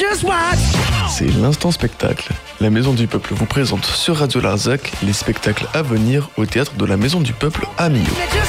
C'est l'instant spectacle. La Maison du Peuple vous présente sur Radio Larzac les spectacles à venir au théâtre de la Maison du Peuple à Millau.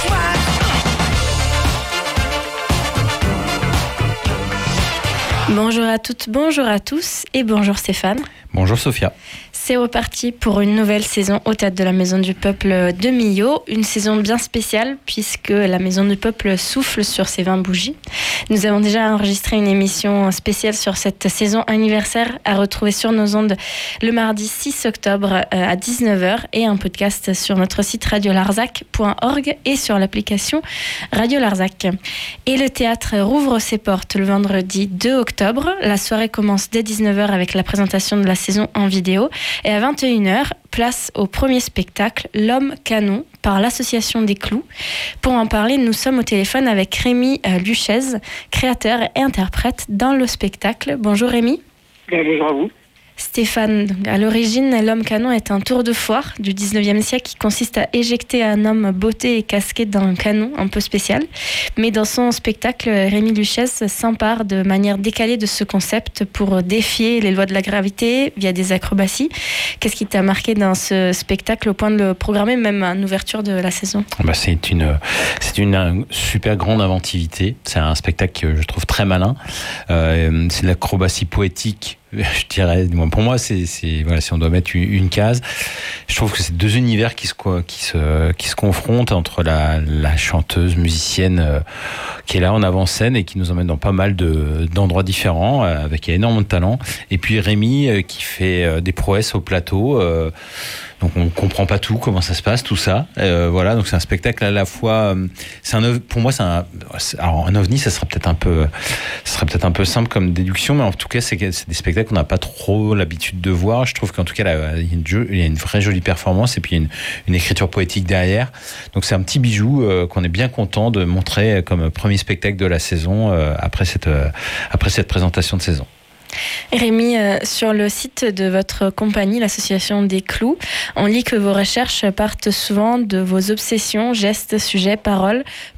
Bonjour à toutes, bonjour à tous et bonjour Stéphane. Bonjour Sophia. C'est reparti pour une nouvelle saison au Théâtre de la Maison du Peuple de Millau. Une saison bien spéciale puisque la Maison du Peuple souffle sur ses 20 bougies. Nous avons déjà enregistré une émission spéciale sur cette saison anniversaire à retrouver sur nos ondes le mardi 6 octobre à 19h et un podcast sur notre site radiolarzac.org et sur l'application Radio Larzac. Et le théâtre rouvre ses portes le vendredi 2 octobre. La soirée commence dès 19h avec la présentation de la saison en vidéo. Et à 21h, place au premier spectacle, L'Homme Canon, par l'Association des Clous. Pour en parler, nous sommes au téléphone avec Rémi Luchez, créateur et interprète dans le spectacle. Bonjour Rémi. Bonjour à vous. Stéphane, à l'origine, L'Homme Canon est un tour de foire du 19e siècle qui consiste à éjecter un homme botté et casqué dans un canon un peu spécial. Mais dans son spectacle, Rémi Luchez s'empare de manière décalée de ce concept pour défier les lois de la gravité via des acrobaties. Qu'est-ce qui t'a marqué dans ce spectacle au point de le programmer même en ouverture de la saison ? C'est une super grande inventivité. C'est un spectacle que je trouve très malin. C'est de l'acrobatie poétique. Je dirais, pour moi, c'est voilà, si on doit mettre une case, je trouve que c'est deux univers qui se confrontent entre la chanteuse musicienne qui est là en avant-scène et qui nous emmène dans pas mal d'endroits différents avec énormément de talent, et puis Rémi qui fait des prouesses au plateau. Donc on comprend pas tout, comment ça se passe, tout ça. Voilà, donc c'est un spectacle à la fois. Pour moi, alors un ovni, ça serait peut-être un peu simple comme déduction, mais en tout cas, c'est des spectacles qu'on n'a pas trop l'habitude de voir. Je trouve qu'en tout cas, il y a une vraie jolie performance et puis il y a une écriture poétique derrière. Donc c'est un petit bijou qu'on est bien content de montrer comme premier spectacle de la saison après cette présentation de saison. Rémi, sur le site de votre compagnie, l'Association des Clous, on lit que vos recherches partent souvent de vos obsessions, gestes, sujets, paroles,